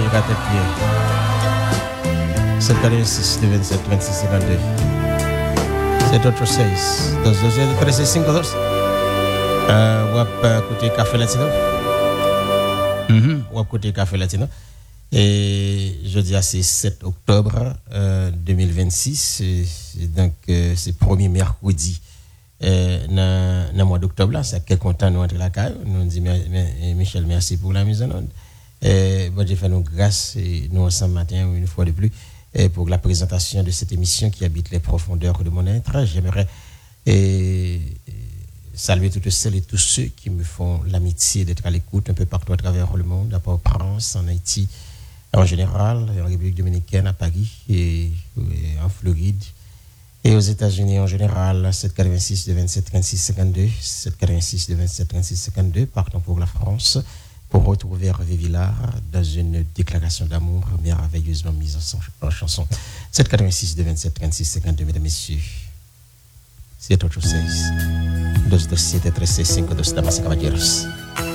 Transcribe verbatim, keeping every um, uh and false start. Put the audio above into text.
gâté pied. sept quarante-six, vingt-sept, vingt-six, cinquante-deux. C'est autre seize. Dos, dos, treze, cinco, dos. Euh, wap côté Café Latino. Mhm. Wap côté Café Latino. Et jeudi, c'est sept octobre euh, deux mille vingt-six. Et donc, euh, c'est premier mercredi euh, dans le mois d'octobre. Là, c'est quel content nous entrer la caille. Nous dit Michel, merci pour la mise en onde. Et bon, j'ai fait nos grâces et nous ensemble matin, une fois de plus, et pour la présentation de cette émission qui habite les profondeurs de mon être. J'aimerais et, saluer toutes celles et tous ceux qui me font l'amitié d'être à l'écoute un peu partout à travers le monde, à Port-au-Prince, en Haïti, en général, en République dominicaine, à Paris et, et en Floride, et aux États-Unis en général, sept quatre-vingt-six, vingt-sept, trente-six, cinquante-deux, sept quatre-vingt-six, vingt-sept, trente-six, cinquante-deux, partant pour la France, pour retrouver Hervé Villard dans une déclaration d'amour merveilleusement mise en, en chanson. sept quatre-vingt-six, vingt-sept, trente-six, cinquante-deux, mesdames et messieurs. C'est autre chose. Dos, dos, siete, tres, seis, cinco, dos, damas y caballeros.